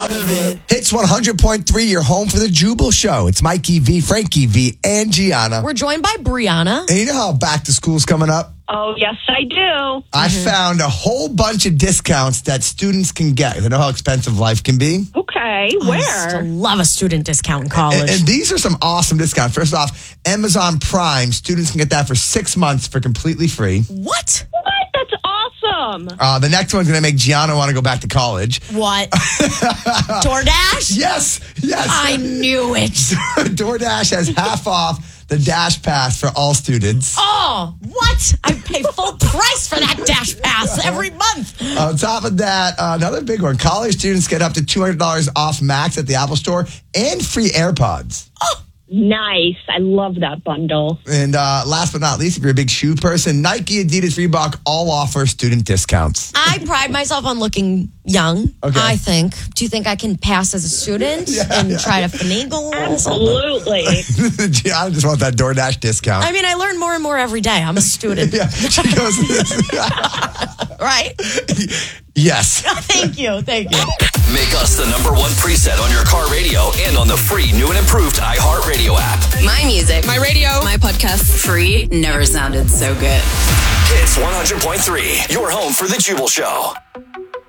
of it. Hits 100.3, you're home for the Jubal Show. It's Mikey V, Frankie V, and Gianna. We're joined by Brianna. And you know how back to school's coming up? Oh, yes, I do. I found a whole bunch of discounts that students can get. You know how expensive life can be? Okay, I where? love a student discount in college. And these are some awesome discounts. First off, Amazon Prime. Students can get that for 6 months for completely free. What? What? That's awesome. The next one's going to make Gianna want to go back to college. What? DoorDash? Yes. I knew it. DoorDash has half off the Dash Pass for all students. Oh, what? I pay full price for that Dash Pass every month. On top of that, another big one. College students get up to $200 off max at the Apple Store and free AirPods. Oh, Nice. I love that bundle. And last but not least, if you're a big shoe person, Nike, Adidas, Reebok all offer student discounts. I pride myself on looking young, Okay. I think. Do you think I can pass as a student and try to finagle? Absolutely. I just want that DoorDash discount. I mean, I learn more and more every day. I'm a student. Yeah, she goes, Right? yes. Thank you. Make us the #1 preset on your car radio and on the free new and improved iHeartRadio app. My music. My radio. My podcast. Free. Never sounded so good. Hits 100.3, your home for the Jubal Show.